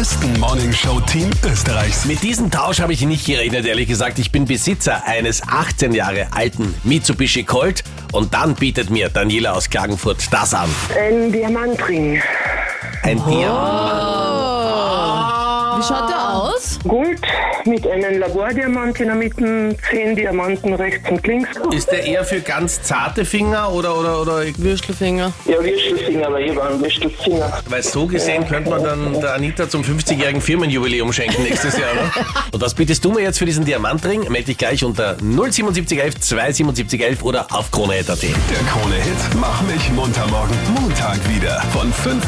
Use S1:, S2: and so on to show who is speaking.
S1: größten Morningshow-Team Österreichs.
S2: Mit diesem Tausch habe ich nicht gerechnet, ehrlich gesagt. Ich bin Besitzer eines 18 Jahre alten Mitsubishi Colt und dann bietet mir Daniela aus Klagenfurt das an.
S3: Ein Diamantring.
S2: Ein Diamant.
S4: Wie schaut der aus?
S3: Gold mit einem Labordiamant in der Mitte, 10 Diamanten rechts und links.
S2: Ist der eher für ganz zarte Finger oder?
S4: Würstelfinger.
S3: Ja, Würstelfinger, aber ich war ein Würstelfinger.
S2: Weil so gesehen könnte man dann der Anita zum 50-jährigen Firmenjubiläum schenken nächstes Jahr, oder? Und was bietest du mir jetzt für diesen Diamantring? Meld dich gleich unter 07711 27711 oder auf krone.at.
S1: Der Krone-Hit Mach mich munter morgen Montag wieder von 5